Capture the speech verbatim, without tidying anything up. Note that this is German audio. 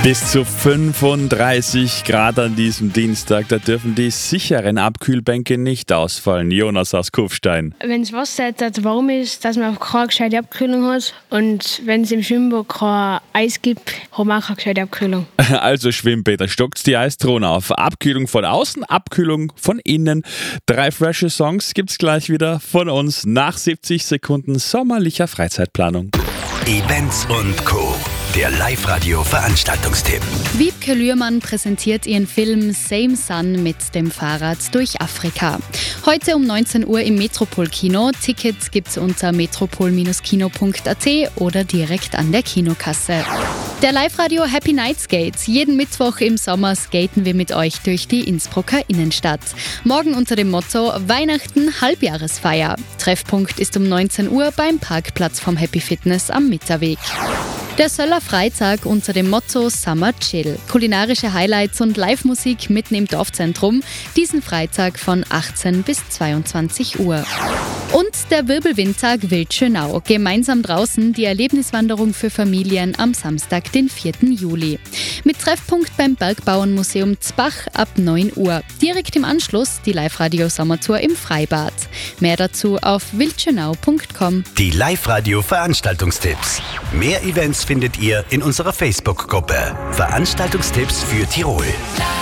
Bis zu fünfunddreißig Grad an diesem Dienstag, da dürfen die sicheren Abkühlbänke nicht ausfallen. Jonas aus Kufstein. Wenn das Wasser etwas warm ist, dass man keine gescheite Abkühlung hat. Und wenn es im Schwimmbad kein Eis gibt, haben wir auch keine gescheite Abkühlung. Also Schwimmbäder, stockt's die Eisdrohne auf. Abkühlung von außen, Abkühlung von innen. Drei frische Songs gibt's gleich wieder von uns nach siebzig Sekunden sommerlicher Freizeitplanung. Events und Co. Der Live-Radio-Veranstaltungstipp. Wiebke Lührmann präsentiert ihren Film Same Sun mit dem Fahrrad durch Afrika. Heute um neunzehn Uhr im Metropol-Kino. Tickets gibt's unter metropol Kino punkt a t oder direkt an der Kinokasse. Der Live-Radio Happy Night Skates. Jeden Mittwoch im Sommer skaten wir mit euch durch die Innsbrucker Innenstadt. Morgen unter dem Motto Weihnachten Halbjahresfeier. Treffpunkt ist um neunzehn Uhr beim Parkplatz vom Happy Fitness am Mitterweg. Der Söller Freitag unter dem Motto Summer Chill. Kulinarische Highlights und Live-Musik mitten im Dorfzentrum. Diesen Freitag von achtzehn bis zweiundzwanzig Uhr. Und der Wirbelwindtag Wildschönau. Gemeinsam draußen die Erlebniswanderung für Familien am Samstag, den vierten Juli. Mit Treffpunkt beim Bergbauernmuseum Zbach ab neun Uhr. Direkt im Anschluss die Live-Radio-Sommertour im Freibad. Mehr dazu auf wildschönau punkt com. Die Live-Radio-Veranstaltungstipps. Mehr Events findet ihr in unserer Facebook-Gruppe. Veranstaltungstipps für Tirol.